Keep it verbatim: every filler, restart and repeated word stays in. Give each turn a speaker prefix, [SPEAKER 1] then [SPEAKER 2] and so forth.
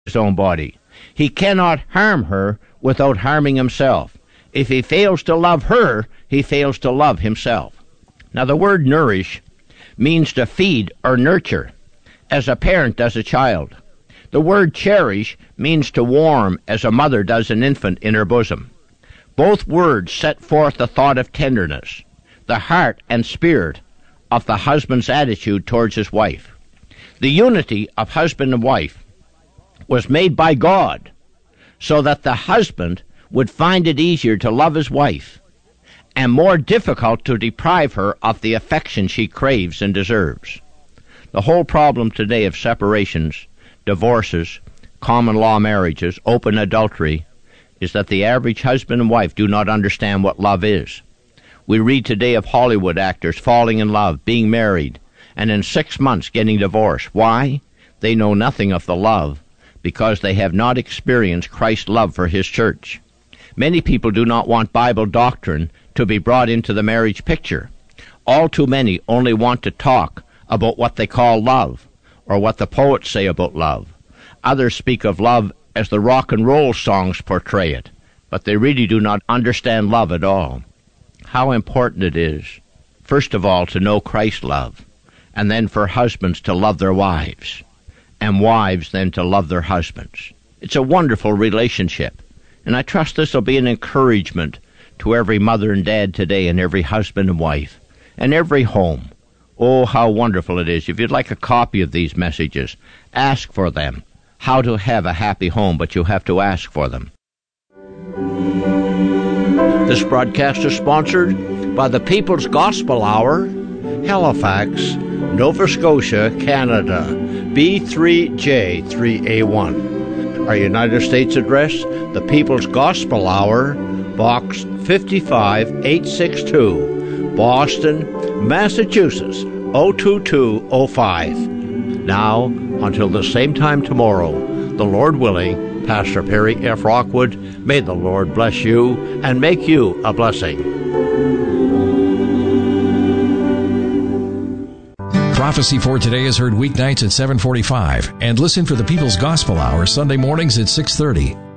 [SPEAKER 1] his own body. He cannot harm her without harming himself. If he fails to love her, he fails to love himself. Now, the word nourish means to feed or nurture, as a parent does a child. The word cherish means to warm, as a mother does an infant in her bosom. Both words set forth the thought of tenderness, the heart and spirit of the husband's attitude towards his wife. The unity of husband and wife was made by God so that the husband would find it easier to love his wife and more difficult to deprive her of the affection she craves and deserves. The whole problem today of separations, divorces, common law marriages, open adultery, is that the average husband and wife do not understand what love is. We read today of Hollywood actors falling in love, being married, and in six months getting divorced. Why? They know nothing of the love, because they have not experienced Christ's love for his church. Many people do not want Bible doctrine to be brought into the marriage picture. All too many only want to talk about what they call love, or what the poets say about love. Others speak of love as the rock and roll songs portray it, but they really do not understand love at all. How important it is, first of all, to know Christ's love, and then for husbands to love their wives, and wives then to love their husbands. It's a wonderful relationship, and I trust this will be an encouragement to every mother and dad today, and every husband and wife, and every home. Oh, how wonderful it is. If you'd like a copy of these messages, ask for them. How to have a happy home, but you have to ask for them. This broadcast is sponsored by the People's Gospel Hour, Halifax, Nova Scotia, Canada, B three J three A one. Our United States address, the People's Gospel Hour, Box fifty-five eight sixty-two, Boston, Massachusetts, oh two two oh five. Now, until the same time tomorrow, the Lord willing, Pastor Perry F. Rockwood, may the Lord bless you and make you a blessing.
[SPEAKER 2] Prophecy for Today is heard weeknights at seven forty-five and listen for the People's Gospel Hour Sunday mornings at six thirty.